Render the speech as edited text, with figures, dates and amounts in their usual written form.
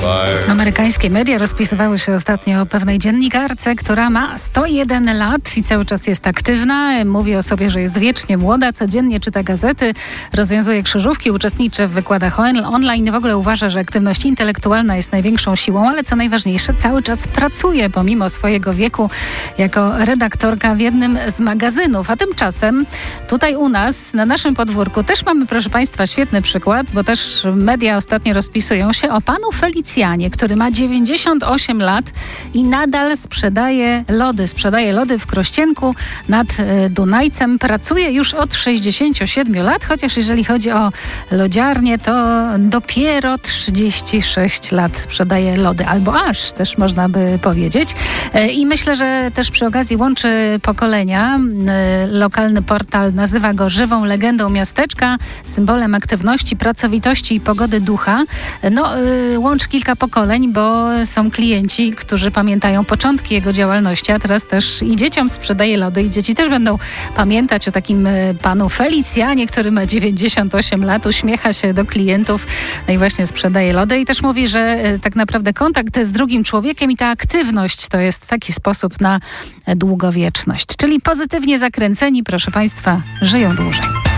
Amerykańskie media rozpisywały się ostatnio o pewnej dziennikarce, która ma 101 lat i cały czas jest aktywna. Mówi o sobie, że jest wiecznie młoda, codziennie czyta gazety, rozwiązuje krzyżówki, uczestniczy w wykładach online. W ogóle uważa, że aktywność intelektualna jest największą siłą, ale co najważniejsze, cały czas pracuje pomimo swojego wieku jako redaktorka w jednym z magazynów. A tymczasem tutaj u nas, na naszym podwórku też mamy, proszę Państwa, świetny przykład, bo też media ostatnio rozpisują się o panu Felicjanie, który ma 98 lat i nadal sprzedaje lody. Sprzedaje lody w Krościenku nad Dunajcem. Pracuje już od 67 lat, chociaż jeżeli chodzi o lodziarnię, to dopiero 36 lat sprzedaje lody. Albo aż, też można by powiedzieć. I myślę, że też przy okazji łączy pokolenia. Lokalny portal nazywa go żywą legendą miasteczka, symbolem aktywności, pracowitości i pogody ducha. Łączy kilka pokoleń, bo są klienci, którzy pamiętają początki jego działalności, a teraz też i dzieciom sprzedaje lody i dzieci też będą pamiętać o takim panu Felicjanie, który ma 98 lat, uśmiecha się do klientów, no i właśnie sprzedaje lody i też mówi, że tak naprawdę kontakt z drugim człowiekiem i ta aktywność to jest taki sposób na długowieczność. Czyli pozytywnie zakręceni, proszę Państwa, żyją dłużej.